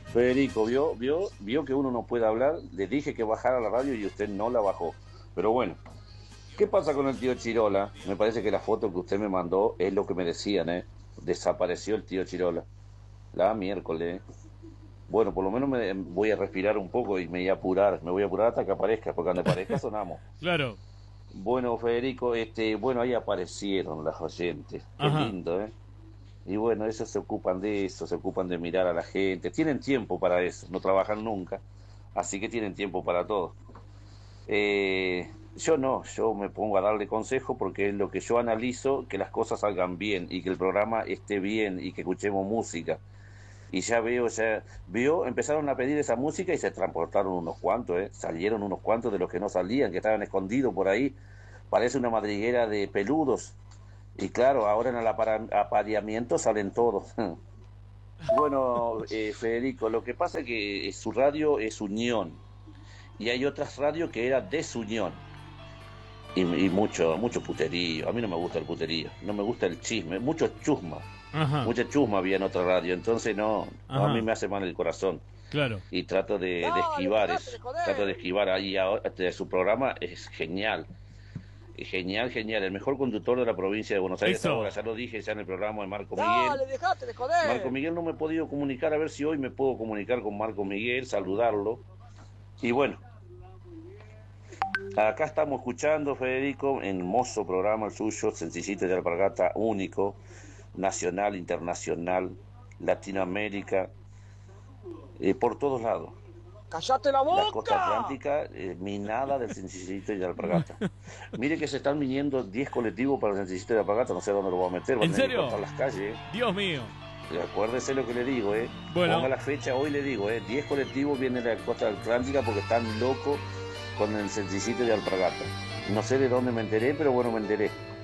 Federico, vio que uno no puede hablar. Le dije que bajara la radio y usted no la bajó. Pero bueno, ¿qué pasa con el tío Chirola? Me parece que la foto que usted me mandó es lo que me decían, ¿eh? Desapareció el tío Chirola. La miércoles. Bueno, por lo menos me voy a respirar un poco y me voy a apurar. Me voy a apurar hasta que aparezca, porque cuando aparezca sonamos. Claro. Bueno, Federico, bueno, ahí aparecieron las oyentes. Qué Ajá. lindo, ¿eh? Y bueno, ellos se ocupan de eso, se ocupan de mirar a la gente. Tienen tiempo para eso, no trabajan nunca, así que tienen tiempo para todo. Yo no, yo me pongo a darle consejo porque es lo que yo analizo, que las cosas salgan bien y que el programa esté bien y que escuchemos música. Y empezaron a pedir esa música y se transportaron unos cuantos, salieron unos cuantos de los que no salían, que estaban escondidos por ahí. Parece una madriguera de peludos. Y claro, ahora en el apareamiento salen todos. Bueno, Federico, lo que pasa es que su radio es Unión y hay otras radios que era Desunión y mucho puterío. A mí no me gusta el puterío, no me gusta el chisme, Ajá. mucha chusma había en otra radio, entonces no, a mí Ajá. me hace mal el corazón Claro. y trato de esquivar eso, trato de esquivar ahí de su programa es genial. Genial, genial, el mejor conductor de la provincia de Buenos Aires ahora, Eso. ya lo dije ya en el programa de Marco Miguel. Marco Miguel no me he podido comunicar, a ver si hoy me puedo comunicar con Marco Miguel, saludarlo. Y bueno, acá estamos escuchando, Federico, hermoso programa el suyo, sencillito de alpargata, único, nacional, internacional, Latinoamérica, por todos lados. ¡Cállate la La costa boca! atlántica, minada del sencillito y de alpargata. Mire que se están viniendo 10 colectivos para el sencillito y de alpargata, no sé dónde lo voy a meter, van ¿En a tener que serio? cortar las calles. Dios mío. Acuérdese lo que le digo, Bueno. Ponga la fecha, hoy le digo, 10 colectivos vienen de la costa atlántica porque están locos con el sencillito de alpargata. No sé de dónde me enteré, pero bueno, me enteré.